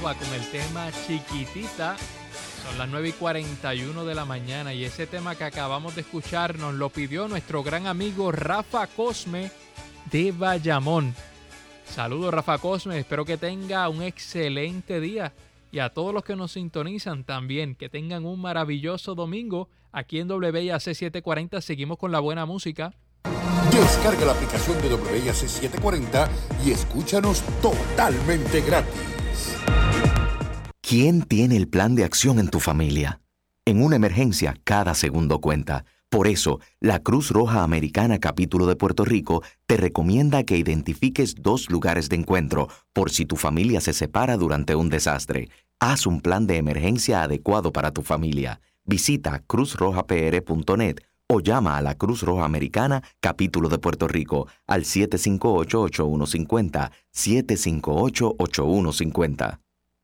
Con el tema Chiquitita. Son las 9:41 de la mañana y ese tema que acabamos de escuchar nos lo pidió nuestro gran amigo Rafa Cosme de Bayamón. Saludos, Rafa Cosme, espero que tenga un excelente día y a todos los que nos sintonizan también, que tengan un maravilloso domingo. Aquí en WIAC 740 seguimos con la buena música. Descarga la aplicación de WIAC 740 y escúchanos totalmente gratis. ¿Quién tiene el plan de acción en tu familia? En una emergencia, cada segundo cuenta. Por eso, la Cruz Roja Americana Capítulo de Puerto Rico te recomienda que identifiques 2 lugares de encuentro por si tu familia se separa durante un desastre. Haz un plan de emergencia adecuado para tu familia. Visita cruzrojapr.net o llama a la Cruz Roja Americana Capítulo de Puerto Rico al 758-8150, 758-8150.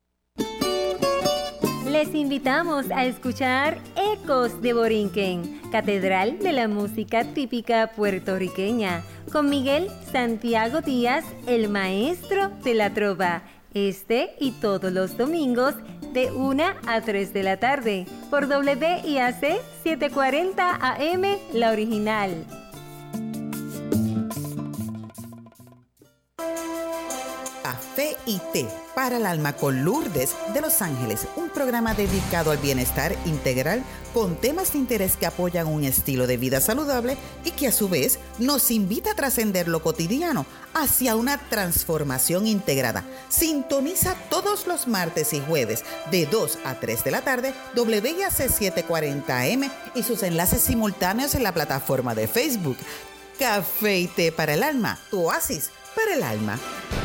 Les invitamos a escuchar Ecos de Borinquen, Catedral de la Música Típica Puertorriqueña, con Miguel Santiago Díaz, el maestro de la trova, este y todos los domingos de 1 a 3 de la tarde, por WIAC 740 AM, la original. Café y té para el alma con Lourdes de Los Ángeles, un programa dedicado al bienestar integral con temas de interés que apoyan un estilo de vida saludable y que a su vez nos invita a trascender lo cotidiano hacia una transformación integrada. Sintoniza todos los martes y jueves de 2 a 3 de la tarde WIAC 740 AM y sus enlaces simultáneos en la plataforma de Facebook. Café y té para el alma, tu oasis para el alma.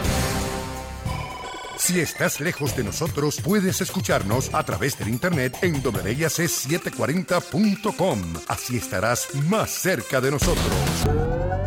Si estás lejos de nosotros, puedes escucharnos a través del internet en WIAC740.com. Así estarás más cerca de nosotros.